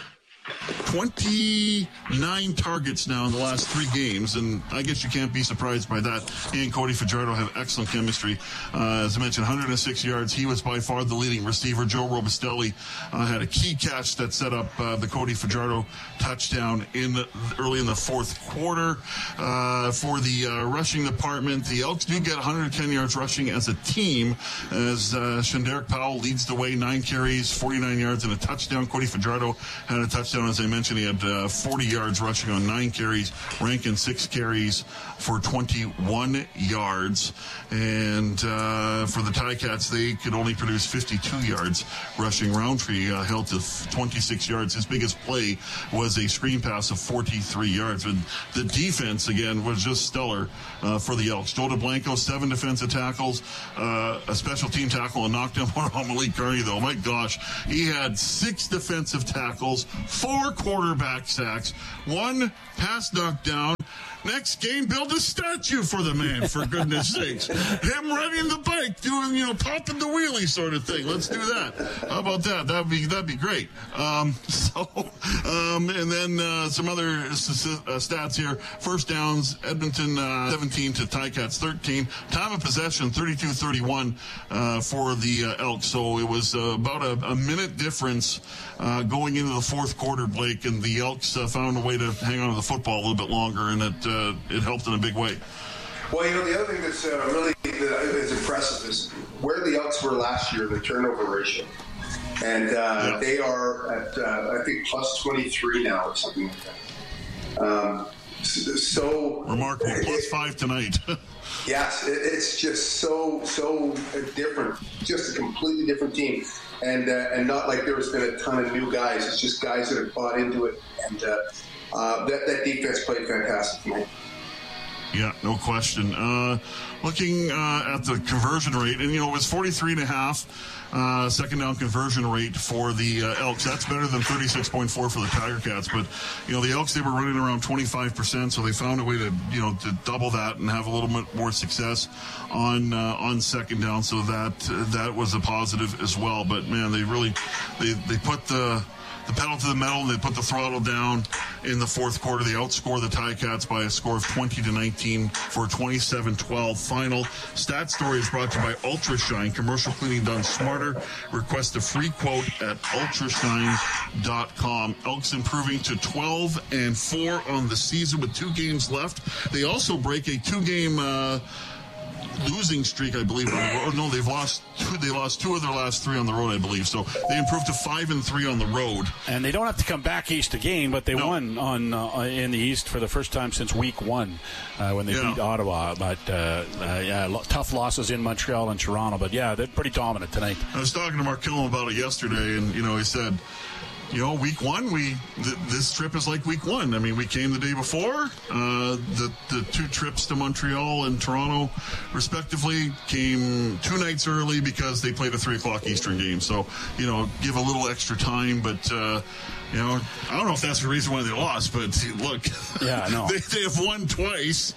twenty-nine targets now in the last three games, and I guess you can't be surprised by that. He and Cody Fajardo have excellent chemistry. Uh, as I mentioned, one hundred six yards. He was by far the leading receiver. Joe Robustelli uh, had a key catch that set up uh, the Cody Fajardo touchdown in the, early in the fourth quarter. Uh, for the uh, rushing department, the Elks do get one hundred ten yards rushing as a team, as uh, Shanderick Powell leads the way, nine carries, forty-nine yards, and a touchdown. Cody Fajardo had a touchdown, as I mentioned. He had uh, forty yards rushing on nine carries. Rankin, six carries for twenty-one yards. And uh, for the Ticats, they could only produce fifty-two yards rushing. Roundtree uh, held to twenty-six yards. His biggest play was a screen pass of forty-three yards. But the defense, again, was just stellar uh, for the Elks. Joe DeBlanco, seven defensive tackles, uh, a special team tackle, and knocked down one on Malik Carney, though. My gosh, he had six defensive tackles, four quarterback sacks, one pass knockdown. Next game, build a statue for the man, for goodness sakes. Him riding the bike, doing, you know, popping the wheelie sort of thing. Let's do that. How about that? That'd be, that'd be great. Um, so, um, and then, uh, some other stats here. First downs, Edmonton, uh, seventeen to Ticats thirteen. Time of possession, thirty-two thirty-one, uh, for the uh, Elks. So it was uh, about a, a minute difference, uh, going into the fourth quarter, Blake, and the Elks uh, found a way to hang on to the football a little bit longer, and it, uh, it helped in a big way. Well, you know, the other thing that's uh, really that is impressive is where the Elks were last year, the turnover ratio. And uh, yeah. they are at, uh, I think, plus twenty-three now or something like that. Um, so remarkable. It, plus five tonight. Yes, it, it's just so, so different. Just a completely different team. And uh, and not like there's been a ton of new guys. It's just guys that have bought into it. And uh, uh, that, that defense played fantastic tonight. Yeah, no question. Uh, looking uh, at the conversion rate, and, you know, it was forty-three and a half uh, second down conversion rate for the uh, Elks. That's better than thirty-six point four for the Tiger Cats. But, you know, the Elks, they were running around twenty-five percent, so they found a way to, you know, to double that and have a little bit more success on uh, on second down. So that uh, that was a positive as well. But, man, they really, they, they put the... the pedal to the metal, and they put the throttle down in the fourth quarter. They outscore the Ticats by a score of twenty to nineteen for a twenty-seven twelve final. Stat Story is brought to you by Ultrashine. Commercial cleaning done smarter. Request a free quote at ultrashine dot com. Elks improving to twelve and four on the season with two games left. They also break a two-game uh, losing streak, I believe. Or no, they've lost two, they lost two of their last three on the road, I believe. So they improved to five and three on the road. And they don't have to come back east again, but they no. won on uh, in the East for the first time since week one uh, when they yeah. beat Ottawa. But uh, uh, yeah, lo- tough losses in Montreal and Toronto. But yeah, they're pretty dominant tonight. I was talking to Mark Killam about it yesterday, and you know, he said, you know, week one, we th- this trip is like week one. I mean, we came the day before. Uh, the the two trips to Montreal and Toronto, respectively, came two nights early because they played a three o'clock Eastern game. So, you know, give a little extra time. But, uh, you know, I don't know if that's the reason why they lost. But look, yeah, no. they, they have won twice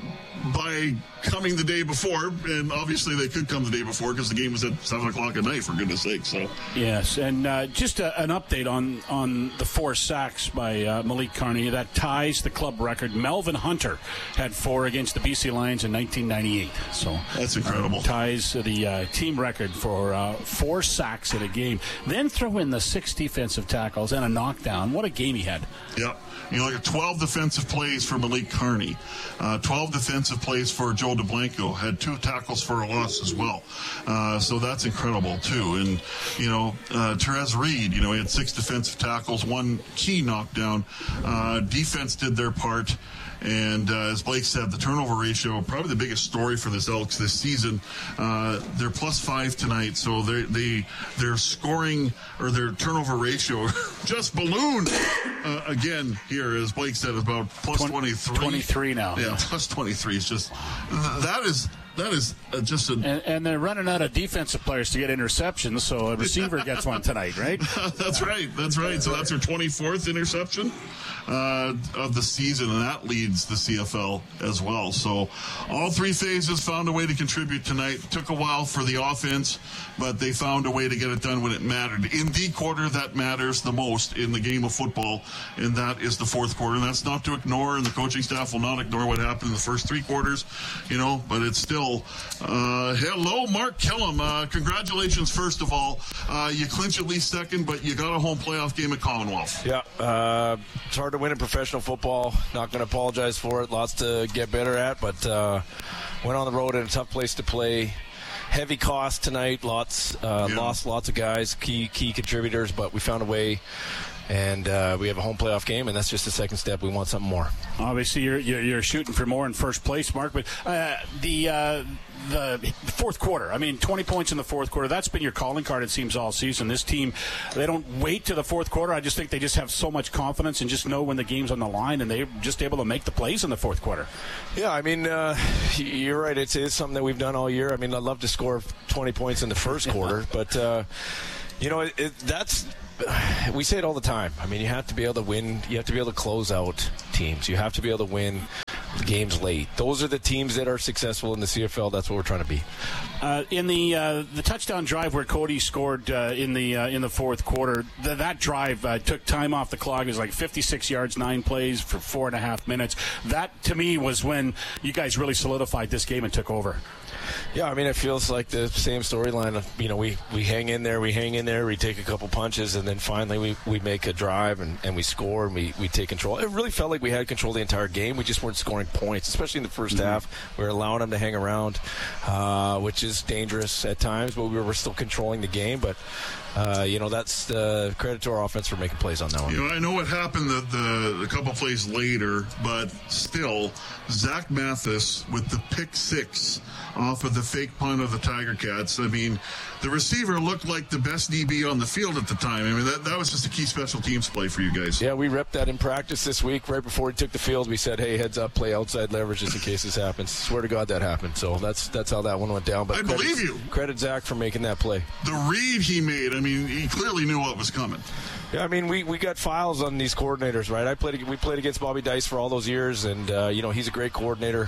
by coming the day before, and obviously they could come the day before because the game was at seven o'clock at night, for goodness sake. So yes, and uh, just a, an update on on the four sacks by uh, Malik Carney that ties the club record. Melvin Hunter had four against the B C Lions in nineteen ninety-eight. So that's incredible. Uh, ties the uh, team record for uh, four sacks in a game. Then throw in the six defensive tackles and a knockdown. What a game he had! Yeah. You know, like twelve defensive plays for Malik Carney, uh, twelve defensive plays for Joe DeBlanco, had two tackles for a loss as well. Uh, so that's incredible, too. And, you know, uh, Therese Reed, you know, he had six defensive tackles, one key knockdown. Uh, defense did their part. And uh, as Blake said, the turnover ratio, probably the biggest story for this Elks this season. Uh, they're plus five tonight, so they they their scoring or their turnover ratio just ballooned uh, again here, as Blake said, about plus twenty-three. twenty-three now. Yeah, plus twenty-three is just that is that is uh, just a... And, and they're running out of defensive players to get interceptions, so a receiver gets one tonight, right? That's right. That's right. So that's her twenty-fourth interception uh, of the season, and that leads the C F L as well. So all three phases found a way to contribute tonight. Took a while for the offense, but they found a way to get it done when it mattered. In the quarter that matters the most in the game of football, and that is the fourth quarter. And that's not to ignore, and the coaching staff will not ignore what happened in the first three quarters, you know, but it's still Uh, hello, Mark Kellum. Uh, congratulations, first of all. Uh, you clinch at least second, but you got a home playoff game at Commonwealth. Yeah, uh, it's hard to win in professional football. Not going to apologize for it. Lots to get better at, but uh, went on the road in a tough place to play. Heavy cost tonight. Lots uh, yeah. Lost lots of guys, key key contributors, but we found a way. And uh, we have a home playoff game, and that's just the second step. We want something more. Obviously, you're you're, you're shooting for more in first place, Mark. But uh, the uh, the fourth quarter, I mean, twenty points in the fourth quarter. That's been your calling card, it seems, all season. This team, they don't wait to the fourth quarter. I just think they just have so much confidence and just know when the game's on the line, and they're just able to make the plays in the fourth quarter. Yeah, I mean, uh, you're right. It's, it's something that we've done all year. I mean, I'd love to score twenty points in the first quarter, but uh, you know, it, it, that's. We say it all the time. I mean, you have to be able to win. You have to be able to close out teams. You have to be able to win games late. Those are the teams that are successful in the C F L. That's what we're trying to be. Uh, in the uh, the touchdown drive where Cody scored uh, in the uh, in the fourth quarter, th- that drive uh, took time off the clock. It was like fifty-six yards, nine plays for four and a half minutes. That, to me, was when you guys really solidified this game and took over. Yeah, I mean, it feels like the same storyline. You know, we, we hang in there, we hang in there, we take a couple punches, and then finally we, we make a drive and, and we score and we, we take control. It really felt like we had control the entire game. We just weren't scoring points, especially in the first mm-hmm. half. We were allowing them to hang around, uh, which is dangerous at times, but we were still controlling the game. But, uh, you know, that's uh, credit to our offense for making plays on that one. You know, I know what happened the, the, the couple plays later, but still, Zach Mathis with the pick six off of the fake punt of the Tiger Cats. I mean, the receiver looked like the best D B on the field at the time. I mean, that, that was just a key special teams play for you guys. Yeah, we repped that in practice this week. Right before he took the field, we said, hey, heads up, play outside leverage just in case this happens. Swear to God that happened. So that's that's how that one went down. But I credit, believe you. Credit Zach for making that play. The read he made, I mean, he clearly knew what was coming. Yeah, I mean, we, we got files on these coordinators, right? I played we played against Bobby Dice for all those years, and, uh, you know, he's a great coordinator.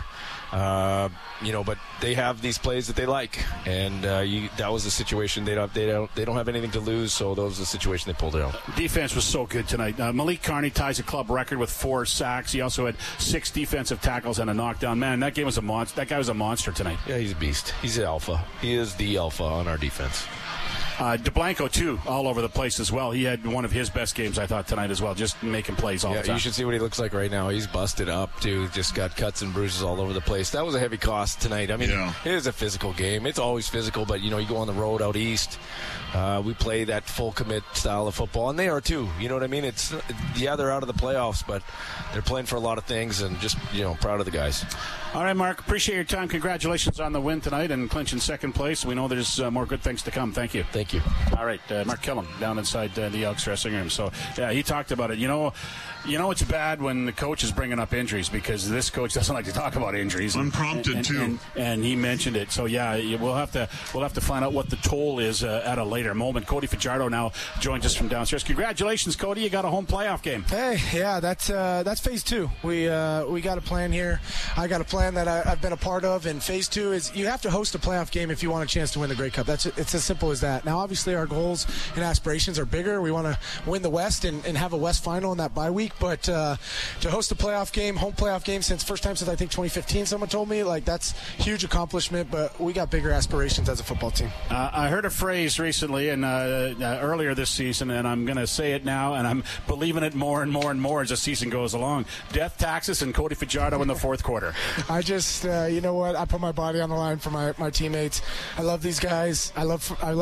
Uh, you know, but they have these plays that they like, and uh, you, that was the situation. They don't, they don't, they don't have anything to lose, so that was the situation they pulled it out. Defense was so good tonight. Uh, Malik Carney ties a club record with four sacks. He also had six defensive tackles and a knockdown. Man, that game was a monster. That guy was a monster tonight. Yeah, he's a beast. He's an alpha. He is the alpha on our defense. Uh, DeBlanco, too, all over the place as well. He had one of his best games, I thought, tonight as well, just making plays all yeah, the time. You should see what he looks like right now. He's busted up, too. Just got cuts and bruises all over the place. That was a heavy cost tonight. I mean, yeah. It is a physical game. It's always physical, but, you know, you go on the road out east. Uh, we play that full commit style of football, and they are, too. You know what I mean? It's yeah, they're out of the playoffs, but they're playing for a lot of things, and just, you know, proud of the guys. All right, Mark, appreciate your time. Congratulations on the win tonight and clinching second place. We know there's uh, more good things to come. Thank you. Thank you. All right, uh, Mark Kellum down inside uh, the Elks dressing room. So, yeah, he talked about it. You know, you know it's bad when the coach is bringing up injuries because this coach doesn't like to talk about injuries. Unprompted, and, and, too. And, and he mentioned it. So, yeah, we'll have to we'll have to find out what the toll is uh, at a later moment. Cody Fajardo now joins us from downstairs. Congratulations, Cody. You got a home playoff game. Hey, yeah, that's uh, that's phase two. We uh, we got a plan here. I got a plan that I, I've been a part of, and phase two is you have to host a playoff game if you want a chance to win the Grey Cup. That's it's as simple as that. Now, obviously, our goals and aspirations are bigger. We want to win the West and, and have a West final in that bye week, but uh, to host a playoff game, home playoff game, since first time since I think twenty fifteen, someone told me, like, that's huge accomplishment, but we got bigger aspirations as a football team. Uh, I heard a phrase recently and uh, uh, earlier this season, and I'm going to say it now, and I'm believing it more and more and more as the season goes along. Death, taxes, and Cody Fajardo in the fourth quarter. I just, uh, you know what? I put my body on the line for my, my teammates. I love these guys. I love I love winning.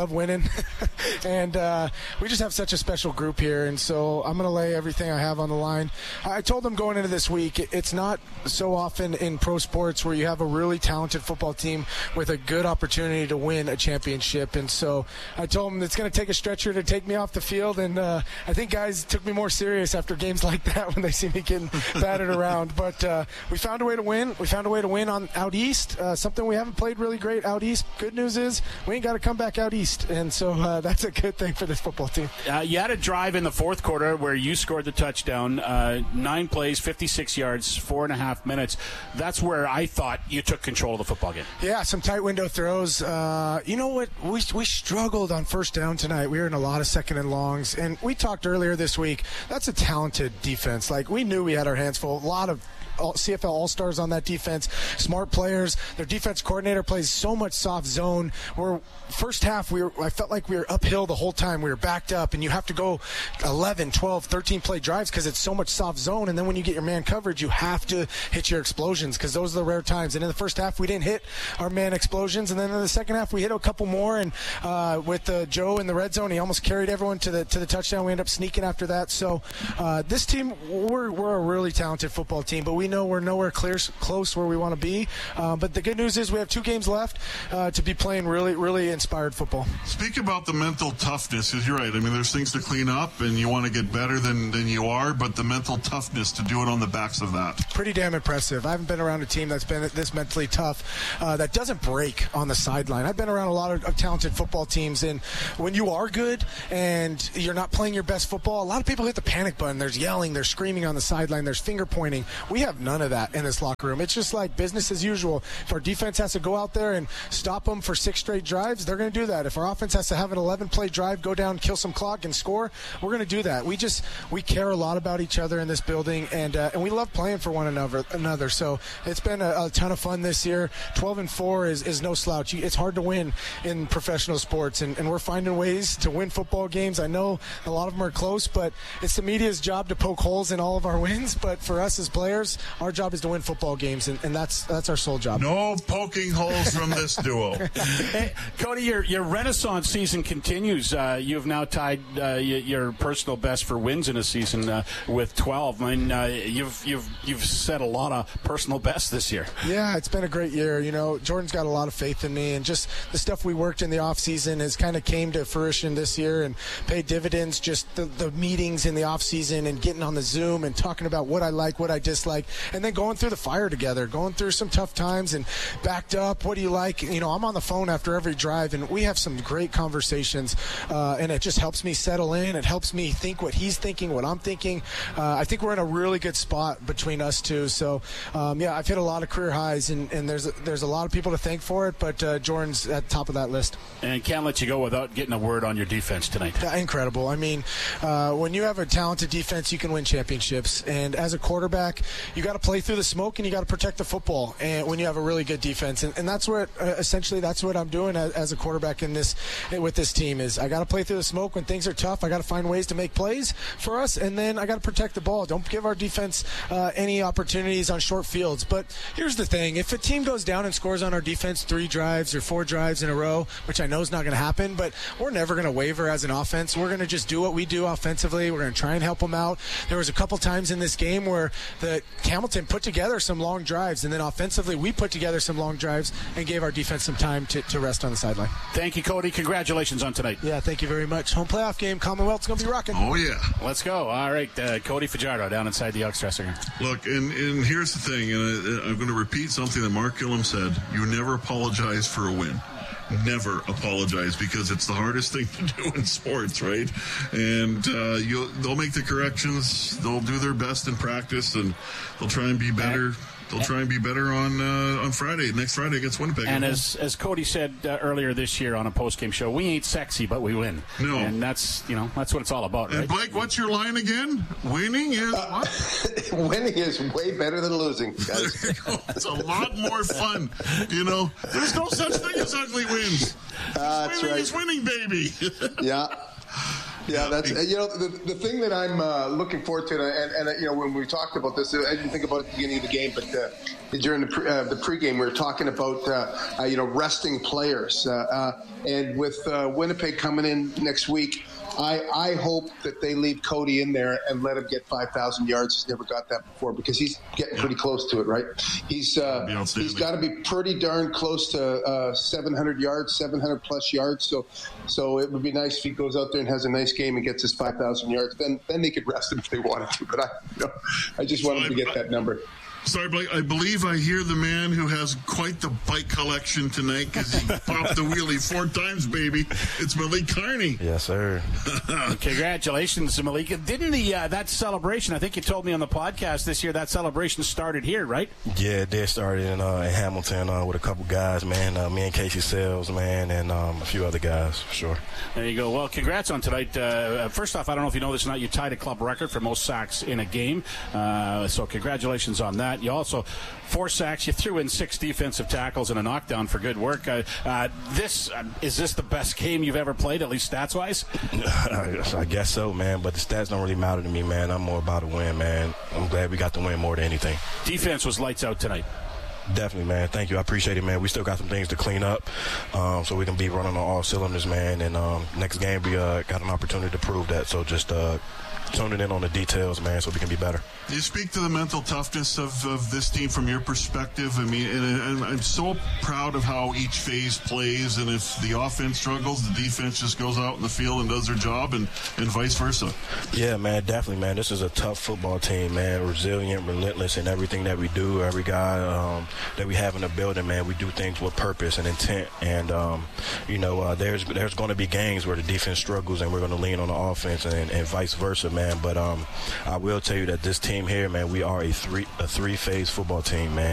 and uh, we just have such a special group here, and so I'm going to lay everything I have on the line. I told them going into this week, it's not so often in pro sports where you have a really talented football team with a good opportunity to win a championship, and so I told them it's going to take a stretcher to take me off the field, and uh, I think guys took me more serious after games like that when they see me getting battered around. But uh, we found a way to win. We found a way to win on out east, uh, something we haven't played really great out east. Good news is we ain't got to come back out east, and so uh, that's a good thing for this football team. Uh, you had a drive in the fourth quarter where you scored the touchdown, uh, nine plays, fifty-six yards, four and a half minutes. That's where I thought you took control of the football game. Yeah, some tight window throws. Uh, you know what? We we struggled on first down tonight. We were in a lot of second and longs, and we talked earlier this week. That's a talented defense. Like, we knew we had our hands full. A lot of C F L All-Stars on that defense, smart players. Their defense coordinator plays so much soft zone. Where first half, we were, I felt like we were uphill the whole time. We were backed up, and you have to go eleven, twelve, thirteen play drives because it's so much soft zone. And then when you get your man coverage, you have to hit your explosions because those are the rare times. And in the first half, we didn't hit our man explosions. And then in the second half, we hit a couple more. And uh, with uh, Joe in the red zone, he almost carried everyone to the to the touchdown. We ended up sneaking after that. So uh, this team, we're, we're a really talented football team, but we We know we're nowhere clear, close where we want to be. Uh, but the good news is we have two games left uh, to be playing really, really inspired football. Speak about the mental toughness, because you're right. I mean, there's things to clean up, and you want to get better than, than you are, but the mental toughness to do it on the backs of that. Pretty damn impressive. I haven't been around a team that's been this mentally tough, uh, that doesn't break on the sideline. I've been around a lot of, of talented football teams, and when you are good and you're not playing your best football, a lot of people hit the panic button. There's yelling, there's screaming on the sideline, there's finger pointing. We have none of that in this locker room. It's just like business as usual. If our defense has to go out there and stop them for six straight drives, they're going to do that. If our offense has to have an eleven play drive, go down, kill some clock, and score, we're going to do that. We just we care a lot about each other in this building, and uh, and we love playing for one another. Another. So it's been a, a ton of fun this year. twelve and four is, is no slouch. It's hard to win in professional sports, and, and we're finding ways to win football games. I know a lot of them are close, but it's the media's job to poke holes in all of our wins. But for us as players, our job is to win football games, and, and that's that's our sole job. No poking holes from this duo. Hey, Cody, your your Renaissance season continues. Uh, you've now tied uh, your personal best for wins in a season uh, with twelve. I mean, uh, you've you've you've set a lot of personal bests this year. Yeah, it's been a great year. You know, Jordan's got a lot of faith in me, and just the stuff we worked in the off season has kind of came to fruition this year and paid dividends. Just the, the meetings in the off season and getting on the Zoom and talking about what I like, what I dislike, and then going through the fire together, going through some tough times and backed up. What do you like? You know, I'm on the phone after every drive, and we have some great conversations, uh, and it just helps me settle in. It helps me think what he's thinking, what I'm thinking. Uh, I think we're in a really good spot between us two. So, um, yeah, I've hit a lot of career highs, and, and there's a, there's a lot of people to thank for it, but uh, Jordan's at the top of that list. And can't let you go without getting a word on your defense tonight. Yeah, incredible. I mean, uh, when you have a talented defense, you can win championships. And as a quarterback, you got to play through the smoke, and you got to protect the football. And when you have a really good defense, and, and that's what uh, essentially that's what I'm doing as, as a quarterback in this with this team is I got to play through the smoke when things are tough. I got to find ways to make plays for us, and then I got to protect the ball. Don't give our defense uh, any opportunities on short fields. But here's the thing: if a team goes down and scores on our defense three drives or four drives in a row, which I know is not going to happen, but we're never going to waver as an offense. We're going to just do what we do offensively. We're going to try and help them out. There was a couple times in this game where the Hamilton put together some long drives, and then offensively we put together some long drives and gave our defense some time to, to rest on the sideline. Thank you, Cody. Congratulations on tonight. Yeah, thank you very much. Home playoff game. Commonwealth's going to be rocking. Oh, yeah. Let's go. All right, uh, Cody Fajardo down inside the Elks dressing room. Look, and, and here's the thing, and I, I'm going to repeat something that Mark Gillum said. You never apologize for a win. Never apologize, because it's the hardest thing to do in sports, right? And uh, you'll, they'll make the corrections. They'll do their best in practice, and they'll try and be better. They'll try and be better on uh, on Friday, next Friday against Winnipeg. And as as Cody said uh, earlier this year on a post-game show, we ain't sexy, but we win. No. And that's, you know, that's what it's all about, right? And Blake, what's your line again? Winning is uh, what? Winning is way better than losing, guys. There you go. It's a lot more fun, you know. There's no such thing as ugly wins. Uh, that's winning right. is winning, baby. Yeah. Yeah, that's you know the, the thing that I'm uh, looking forward to, and, and you know when we talked about this, I didn't think about it at the beginning of the game, but uh, during the pre, uh, the pregame we were talking about uh, uh, you know resting players, uh, uh, and with uh, Winnipeg coming in next week. I, I hope that they leave Cody in there and let him get five thousand yards. He's never got that before because he's getting pretty close to it, right? He's uh, he's got to be pretty darn close to uh, seven hundred yards, seven hundred plus yards. So so it would be nice if he goes out there and has a nice game and gets his five thousand yards. Then then they could rest him if they wanted to. But I you know, I just want him to get that number. Sorry, Blake. I believe I hear the man who has quite the bike collection tonight because he popped the wheelie four times, baby. It's Malik Carney. Yes, sir. Congratulations, Malik. Didn't the uh, that celebration? I think you told me on the podcast this year that celebration started here, right? Yeah, it did start in, uh, in Hamilton uh, with a couple guys, man. Uh, me and Casey Sells, man, and um, a few other guys for sure. There you go. Well, congrats on tonight. Uh, first off, I don't know if you know this or not. You tied a club record for most sacks in a game. Uh, so congratulations on that. You also, four sacks, you threw in six defensive tackles and a knockdown for good work. Uh, uh, this uh, is this the best game you've ever played, at least stats-wise? I guess so, man, but the stats don't really matter to me, man. I'm more about a win, man. I'm glad we got the win more than anything. Defense was lights out tonight. Definitely, man. Thank you. I appreciate it, man. We still got some things to clean up um, so we can be running on all cylinders, man. And um, next game, we uh, got an opportunity to prove that. So just uh, tuning in on the details, man, so we can be better. You speak to the mental toughness of, of this team from your perspective. I mean, and, and I'm so proud of how each phase plays. And if the offense struggles, the defense just goes out in the field and does their job, and, and vice versa. Yeah, man, definitely, man. This is a tough football team, man. Resilient, relentless in everything that we do. Every guy um, that we have in the building, man, we do things with purpose and intent. And, um, you know, uh, there's there's going to be games where the defense struggles and we're going to lean on the offense and, and vice versa, man. But um, I will tell you that this team here, man, we are a three a three phase football team, man.